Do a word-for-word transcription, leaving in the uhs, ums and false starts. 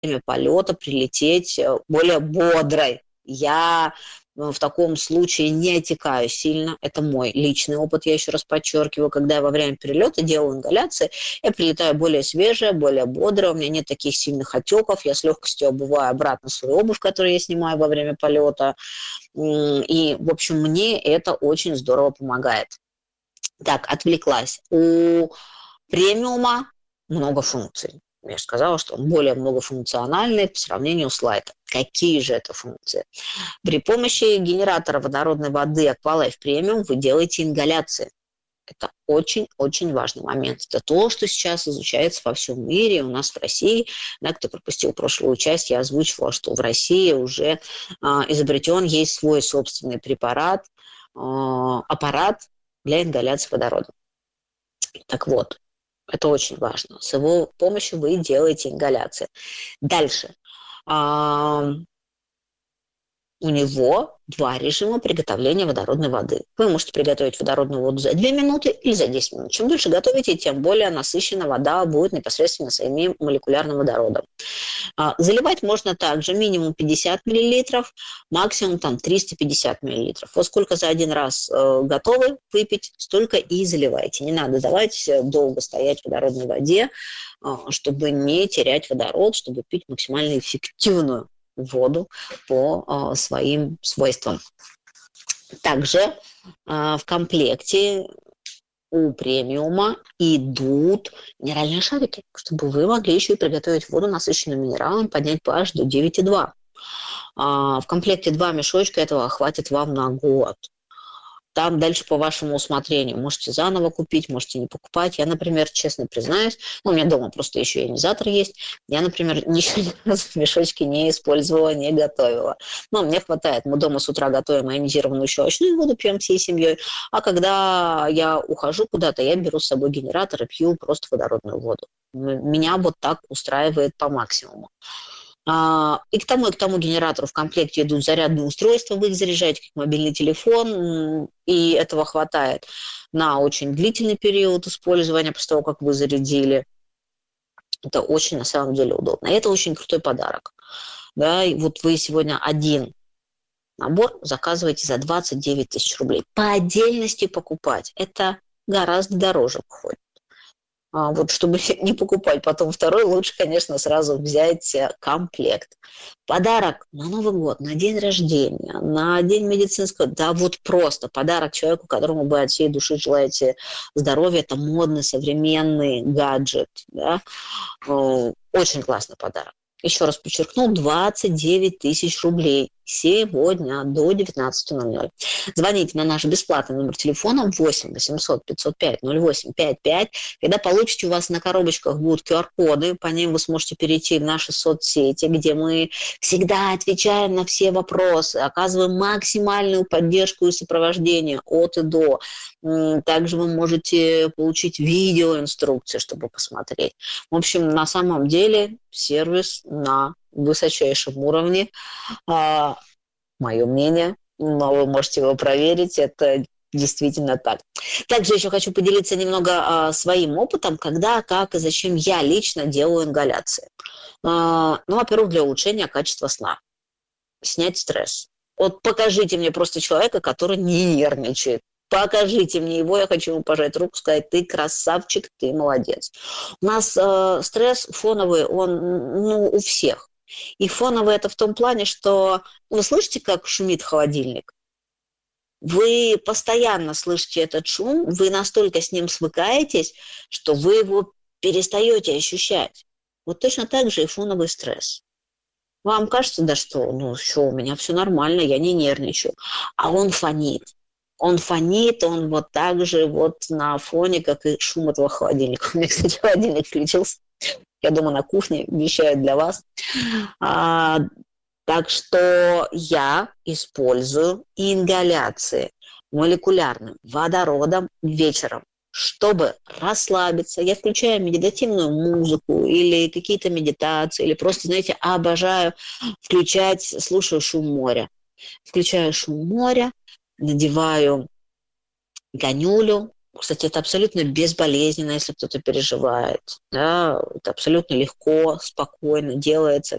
время полета прилететь более бодрой. Я в таком случае не отекаю сильно. Это мой личный опыт, я еще раз подчеркиваю. Когда я во время перелета делаю ингаляции, я прилетаю более свежая, более бодрая, у меня нет таких сильных отеков, я с легкостью обуваю обратно свою обувь, которую я снимаю во время полета. И, в общем, мне это очень здорово помогает. Так, отвлеклась. У премиума много функций. Я же сказала, что он более многофункциональный по сравнению с лайтом. Какие же это функции? При помощи генератора водородной воды Aqualife Premium вы делаете ингаляции. Это очень-очень важный момент. Это то, что сейчас изучается во всем мире, у нас в России. Да, кто пропустил прошлую часть, я озвучивала, что в России уже а, изобретен, есть свой собственный препарат, а, аппарат для ингаляции водорода. Так вот, это очень важно. С его помощью вы делаете ингаляции. Дальше. А, у него два режима приготовления водородной воды. Вы можете приготовить водородную воду за две минуты или за десять минут. Чем дольше готовите, тем более насыщенная вода будет непосредственно своим молекулярным водородом. А, заливать можно также минимум пятьдесят миллилитров, максимум там триста пятьдесят миллилитров. Вот сколько за один раз э, готовы выпить, столько и заливайте. Не надо давать долго стоять в водородной воде, э, чтобы не терять водород, чтобы пить максимально эффективную воду по э, своим свойствам. Также э, в комплекте у премиума идут минеральные шарики, чтобы вы могли еще и приготовить воду, насыщенную минералом, поднять pH до девять и два. А, в комплекте два мешочка, этого хватит вам на год. Там дальше по вашему усмотрению. Можете заново купить, можете не покупать. Я, например, честно признаюсь, ну, у меня дома просто еще ионизатор есть. Я, например, ничего ни разу в мешочке не использовала, не готовила. Но мне хватает. Мы дома с утра готовим ионизированную щелочную воду, пьем всей семьей. А когда я ухожу куда-то, я беру с собой генератор и пью просто водородную воду. Меня вот так устраивает по максимуму. И к тому, и к тому генератору в комплекте идут зарядные устройства, вы их заряжаете как мобильный телефон, и этого хватает на очень длительный период использования после того, как вы зарядили. Это очень, на самом деле, удобно. И это очень крутой подарок. Да, и вот вы сегодня один набор заказываете за двадцать девять тысяч рублей. По отдельности покупать это гораздо дороже выходит. А вот чтобы не покупать потом второй, лучше, конечно, сразу взять комплект. Подарок на Новый год, на день рождения, на день медицинского, да вот просто подарок человеку, которому вы от всей души желаете здоровья, это модный современный гаджет. Да? Очень классный подарок. Еще раз подчеркну, двадцать девять тысяч рублей сегодня до девятнадцати ноль-ноль. Звоните на наш бесплатный номер телефона восемь восемьсот пятьсот пять ноль восемь пятьдесят пять. Когда получите, у вас на коробочках будут ку ар-коды, по ним вы сможете перейти в наши соцсети, где мы всегда отвечаем на все вопросы, оказываем максимальную поддержку и сопровождение от и до. Также вы можете получить видеоинструкции, чтобы посмотреть. В общем, на самом деле сервис на высочайшем уровне. А, мое мнение, но вы можете его проверить, это действительно так. Также еще хочу поделиться немного а, своим опытом, когда, как и зачем я лично делаю ингаляции. А, ну, во-первых, для улучшения качества сна. Снять стресс. Вот покажите мне просто человека, который не нервничает. Покажите мне его, я хочу ему пожать руку, сказать, ты красавчик, ты молодец. У нас э, стресс фоновый, он ну, у всех. И фоновый это в том плане, что вы слышите, как шумит холодильник? Вы постоянно слышите этот шум, вы настолько с ним свыкаетесь, что вы его перестаете ощущать. Вот точно так же и фоновый стресс. Вам кажется, да что, ну что, у меня все нормально, я не нервничаю. А он фонит. Он фонит, он вот так же вот на фоне, как и шум этого холодильника. У меня, кстати, холодильник включился. Я дома на кухне, вещаю для вас. А, так что я использую ингаляции молекулярным водородом вечером, чтобы расслабиться. Я включаю медитативную музыку или какие-то медитации, или просто, знаете, обожаю включать, слушаю шум моря. Включаю шум моря, надеваю гонюлю, Кстати, это абсолютно безболезненно, если кто-то переживает. Да? Это абсолютно легко, спокойно делается.